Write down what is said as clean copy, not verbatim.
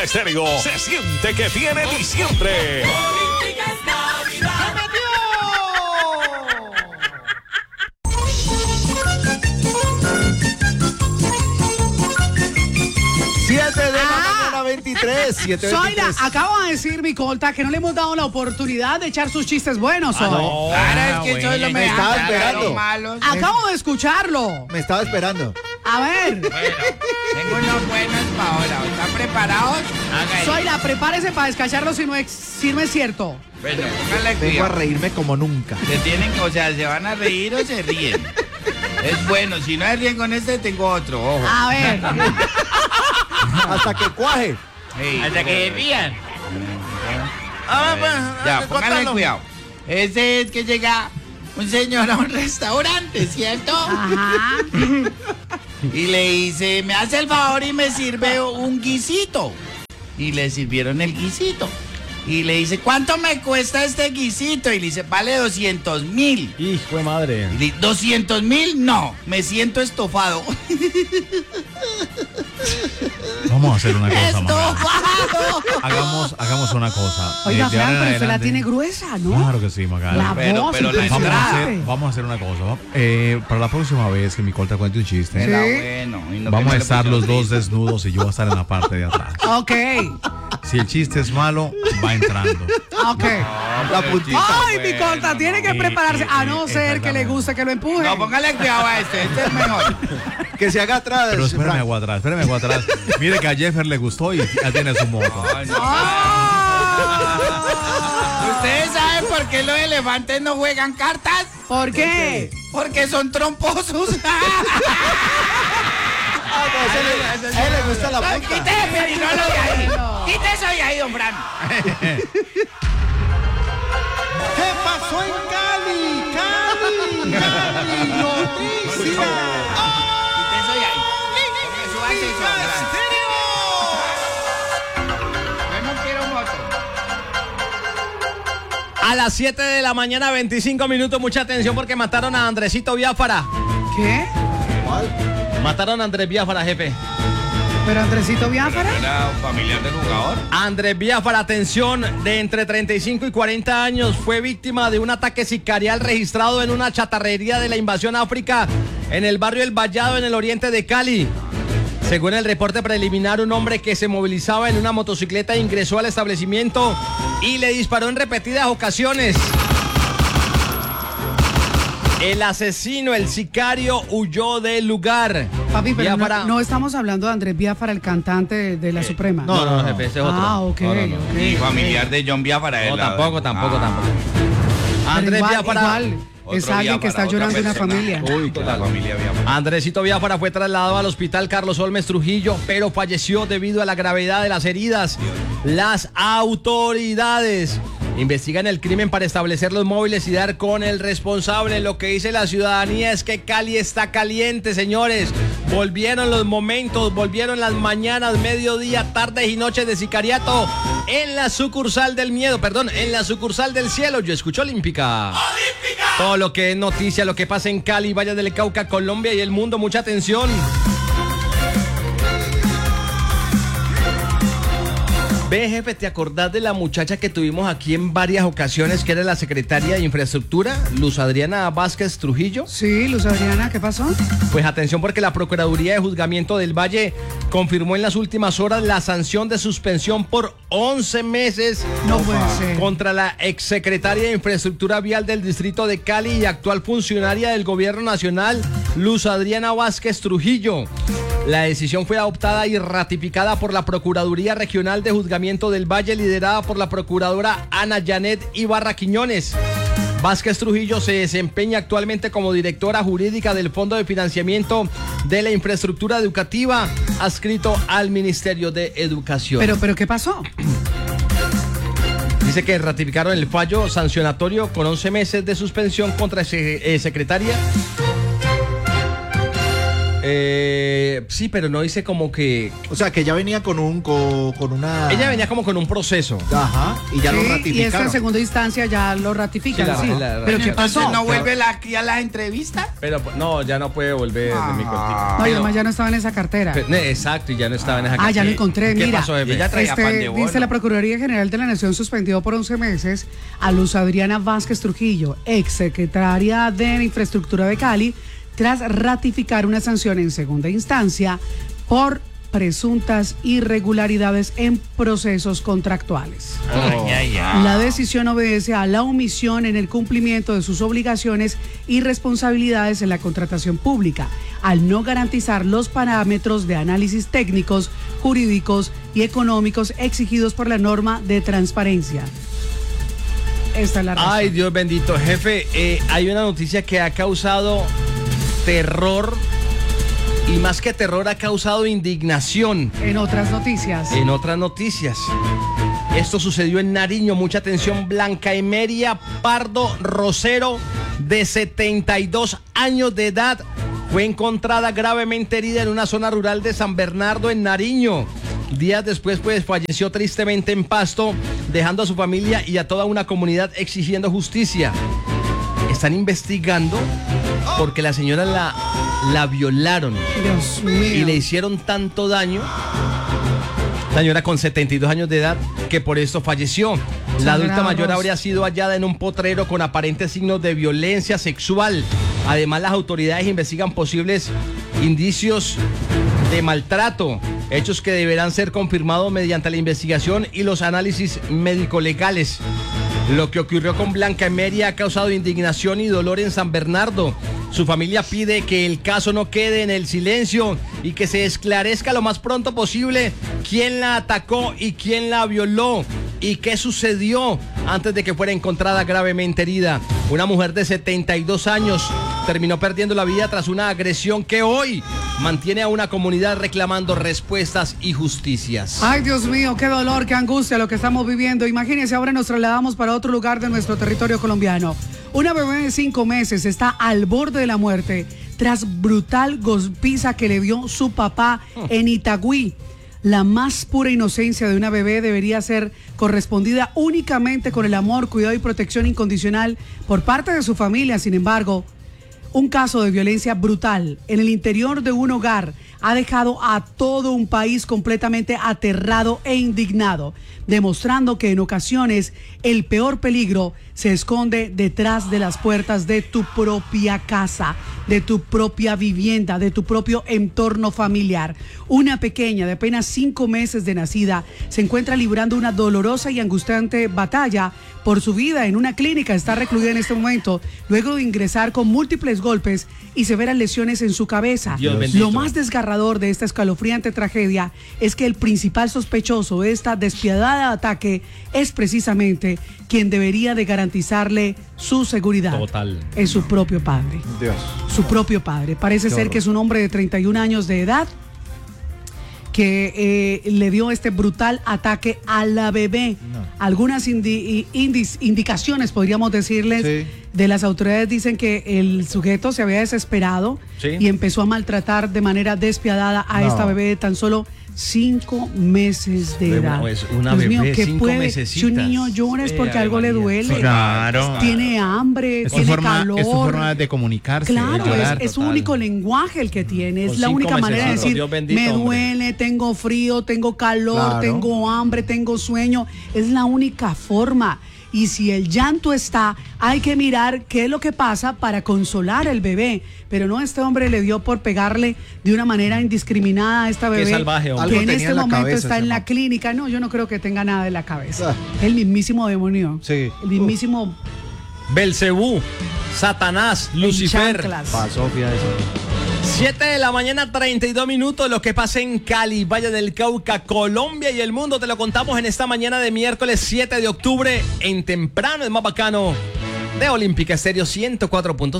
Estéreo se siente que tiene diciembre. Políticas Navidad. ¡Se metió! 7 de la mañana, 23. Zoila, acabo de decir, mi colta, que no le hemos dado la oportunidad de echar sus chistes buenos hoy. No. Ahora es que Zoila me estaba esperando. Acabo de escucharlo. Me estaba esperando. A ver. Bueno, tengo unos buenos para ahora. ¿Están preparados? Zoila, prepárese para descacharlo si no es cierto. Bueno, póngale Vengo a cuidado. reírme como nunca. Se tienen, o sea, ¿se van a reír o se ríen? Es bueno, si no se ríen con este, tengo otro, ojo. A ver. Hasta que cuaje. Hey, Hasta que se rían. Ya, póngale cuidado. Ese es que llega un señor a un restaurante, ¿cierto? Ajá. Y le dice, me hace el favor y me sirve un guisito. Y le sirvieron el guisito. Y le dice, ¿cuánto me cuesta este guisito? Y le dice, vale 200,000. Hijo de madre. Y le dice, ¿200,000? No, me siento estofado. Vamos a hacer una cosa, mamá. ¡Estofado! Hagamos una cosa. Oiga, De ahora Fran, en pero usted la adelante- tiene gruesa, ¿no? Claro que sí, Magali. La voz, pero la impresionante. Vamos a hacer una cosa. Para la próxima vez que mi colta cuente un chiste, Era bueno. Y no vamos que a no estar le los pusieron dos desnudos y yo voy a estar en la parte de atrás. Ok, Si el chiste es malo, va entrando. ok. La puntita. Ay, mi colta, tiene que prepararse, a no ser que le guste que lo empuje. No, póngale cuidado a este es mejor. Que se haga atrás. Pero espérame Frank. agua atrás. Mire que a Jeffer le gustó y ya tiene su moto. ¿Ustedes saben por qué los elefantes no juegan cartas? ¿Por qué? Porque son tromposos. A él le gusta la punta. Quítese, perinola de ahí. Quítese de ahí, don Fran. ¿Qué pasó en Cali? Cali noticia. Quítese de ahí. Porque súbase eso, don Fran. Yo no quiero moto. A las 7 de la mañana, 25 minutos, mucha atención porque mataron a Andresito Biafara. ¿Qué? Mataron a Andrés Biafara, jefe. ¿Pero Andresito Biafara? ¿Era un familiar del jugador? Andrés Biafara, atención, de entre 35 y 40 años, fue víctima de un ataque sicarial registrado en una chatarrería de la Invasión África en el barrio El Vallado, en el oriente de Cali. Según el reporte preliminar, un hombre que se movilizaba en una motocicleta ingresó al establecimiento y le disparó en repetidas ocasiones. El asesino, el sicario, huyó del lugar. Papi, pero Biafara- no estamos hablando de Andrés Biafara, el cantante de la Suprema. No, jefe, ese es otro. Ah, ok, ok. Ni familiar de John Biafara. No, él, tampoco. Pero Andrés igual, Biafara. igual, es alguien que está llorando una familia. Uy, la familia Biafara. Andresito Biafara fue trasladado al hospital Carlos Olmes Trujillo, pero falleció debido a la gravedad de las heridas. Las autoridades investigan el crimen para establecer los móviles y dar con el responsable. Lo que dice la ciudadanía es que Cali está caliente, señores. Volvieron los momentos, volvieron las mañanas, mediodía, tardes y noches de sicariato en la sucursal del miedo, en la sucursal del cielo. Yo escucho Olímpica. Todo lo que es noticia, lo que pasa en Cali, Valle del Cauca, Colombia y el mundo. Mucha atención. Ve, jefe, ¿te acordás de la muchacha que tuvimos aquí en varias ocasiones, que era la secretaria de Infraestructura, Luz Adriana Vázquez Trujillo? Sí, Luz Adriana, ¿qué pasó? Pues atención, porque la Procuraduría de Juzgamiento del Valle confirmó en las últimas horas la sanción de suspensión por 11 meses No puede ser. contra la exsecretaria de Infraestructura Vial del Distrito de Cali y actual funcionaria del Gobierno Nacional, Luz Adriana Vázquez Trujillo. La decisión fue adoptada y ratificada por la Procuraduría Regional de Juzgamiento del Valle, liderada por la procuradora Ana Janet Ibarra Quiñones. Vázquez Trujillo se desempeña actualmente como directora jurídica del Fondo de Financiamiento de la Infraestructura Educativa, adscrito al Ministerio de Educación. Pero ¿qué pasó? Dice que ratificaron el fallo sancionatorio con 11 meses de suspensión contra secretaria. Sí, pero no dice como que... O sea, que ya venía con una... Ella venía como con un proceso. Ajá, y ya lo Sí, y ratificaron. esta en segunda instancia ya lo ratifican, Sí, sí. Pero ¿qué pasó? Entonces, ¿no vuelve aquí a las entrevistas? Pero no, ya no puede volver de mi cortico. No, y además ya no estaba en esa cartera. Exacto, y ya no estaba en esa Ah, ya lo encontré, ¿Qué mira. pasó, jefe? Ella traía pan de bono. Dice la Procuraduría General de la Nación suspendió por 11 meses a Luz Adriana Vázquez Trujillo, exsecretaria de Infraestructura de Cali, tras ratificar una sanción en segunda instancia por presuntas irregularidades en procesos contractuales. La decisión obedece a la omisión en el cumplimiento de sus obligaciones y responsabilidades en la contratación pública, al no garantizar los parámetros de análisis técnicos, jurídicos y económicos exigidos por la norma de transparencia. Esta es la razón. Ay, Dios bendito. Jefe, hay una noticia que ha causado terror y más que terror ha causado indignación. En otras noticias. En otras noticias. Esto sucedió en Nariño. Mucha atención. Blanca Emeria Pardo Rosero, de 72 años de edad, fue encontrada gravemente herida en una zona rural de San Bernardo, en Nariño. Días después, pues, falleció tristemente en Pasto, dejando a su familia y a toda una comunidad exigiendo justicia. Están investigando porque la señora la violaron Dios mío. y le hicieron tanto daño. La señora con 72 años de edad, que por esto falleció. La adulta mayor habría sido hallada en un potrero con aparentes signos de violencia sexual. Además, las autoridades investigan posibles indicios de maltrato, hechos que deberán ser confirmados mediante la investigación y los análisis médico-legales. Lo que ocurrió con Blanca Emeria ha causado indignación y dolor en San Bernardo. Su familia pide que el caso no quede en el silencio y que se esclarezca lo más pronto posible quién la atacó y quién la violó y qué sucedió antes de que fuera encontrada gravemente herida. Una mujer de 72 años terminó perdiendo la vida tras una agresión que hoy mantiene a una comunidad reclamando respuestas y justicias. Ay, Dios mío, qué dolor, qué angustia lo que estamos viviendo. Imagínense, ahora nos trasladamos para otro lugar de nuestro territorio colombiano. Una bebé de 5 meses está al borde de la muerte tras brutal golpiza que le dio su papá en Itagüí. La más pura inocencia de una bebé debería ser correspondida únicamente con el amor, cuidado y protección incondicional por parte de su familia. Sin embargo, un caso de violencia brutal en el interior de un hogar ha dejado a todo un país completamente aterrado e indignado, demostrando que en ocasiones el peor peligro se esconde detrás de las puertas de tu propia casa, de tu propia vivienda, de tu propio entorno familiar. Una pequeña de apenas 5 meses de nacida se encuentra librando una dolorosa y angustiante batalla por su vida en una clínica. Está recluida en este momento luego de ingresar con múltiples golpes y severas lesiones en su cabeza. Dios bendito. Lo más desgarrador de esta escalofriante tragedia es que el principal sospechoso de esta despiadada ataque es precisamente quien debería de garantizarle su seguridad. Total. Es su propio padre. Dios. Su propio padre. Parece ser que es un hombre de 31 años de edad que le dio este brutal ataque a la bebé. Algunas indicaciones, podríamos decirles, Sí. de las autoridades dicen que el sujeto se había desesperado y empezó a maltratar de manera despiadada a esta bebé de tan solo 5 meses de edad. Pues una Dios mío, bebé, ¿qué 5 puede? mesecitas. Si un niño llora es porque algo le duele. Claro. Tiene hambre, Es su tiene forma, calor. es su forma de comunicarse. de Claro, llorar. es su único lenguaje el que tiene, es Con la 5 única manera de mesecitos, decir, Dios bendito, me hombre. duele, tengo frío, tengo calor, Claro. tengo hambre, tengo sueño, es la única forma. Y si el llanto está, hay que mirar qué es lo que pasa para consolar al bebé. Pero no, este hombre le dio por pegarle de una manera indiscriminada a esta bebé. salvaje, hombre. Que Algo en tenía este en la momento cabeza está ese en la man. clínica. No, yo no creo que tenga nada en la cabeza. Ah. El mismísimo demonio. Sí. El mismísimo Belcebú, Satanás, Lucifer. chanclas. Pasó, fíjate eso. 7 de la mañana, 32 minutos. Lo que pasa en Cali, Valle del Cauca, Colombia y el mundo, te lo contamos en esta mañana de miércoles 7 de octubre en Temprano, es más bacano, de Olímpica Estéreo 104.